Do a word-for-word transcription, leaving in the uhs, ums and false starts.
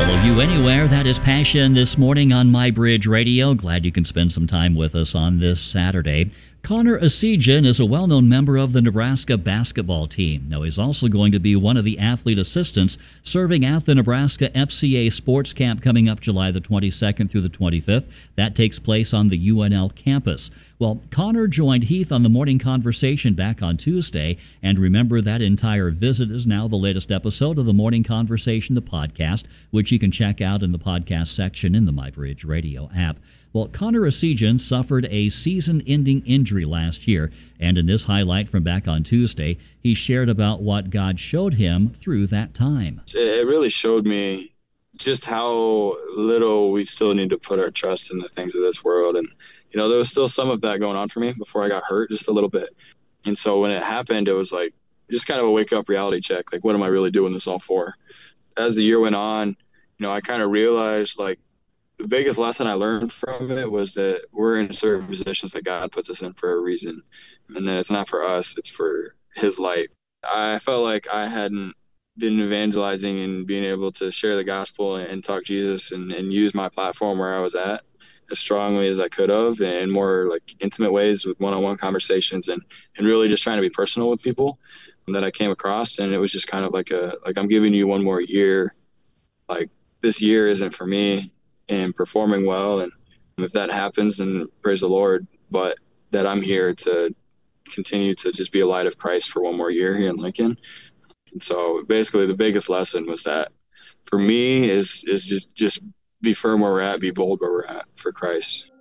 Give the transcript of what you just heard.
Follow you anywhere. That is Passion this morning on My Bridge Radio. Glad you can spend some time with us on this Saturday. Connor Essegian is a well-known member of the Nebraska basketball team. Now, he's also going to be one of the athlete assistants serving at the Nebraska F C A Sports Camp coming up July the twenty-second through the twenty-fifth. That takes place on the U N L campus. Well, Connor joined Heath on the Morning Conversation back on Tuesday, and remember that entire visit is now the latest episode of the Morning Conversation, the podcast, which you can check out in the podcast section in the MyBridge Radio app. Well, Connor Essegian suffered a season-ending injury last year, and in this highlight from back on Tuesday, he shared about what God showed him through that time. It really showed me just how little we still need to put our trust in the things of this world. And, you know, there was still some of that going on for me before I got hurt, just a little bit. And so when it happened, it was like just kind of a wake-up reality check. Like, what am I really doing this all for? As the year went on, you know, I kind of realized, like, the biggest lesson I learned from it was that we're in certain positions that God puts us in for a reason. And that it's not for us, it's for his light. I felt like I hadn't been evangelizing and being able to share the gospel and talk Jesus and, and use my platform where I was at as strongly as I could have, and more like intimate ways with one-on-one conversations, and, and really just trying to be personal with people that I came across. And it was just kind of like a, like, I'm giving you one more year. Like, this year isn't for me and performing well. And if that happens, then praise the Lord, but that I'm here to continue to just be a light of Christ for one more year here in Lincoln. And so basically the biggest lesson was that for me is, is just, just be firm where we're at, be bold where we're at for Christ.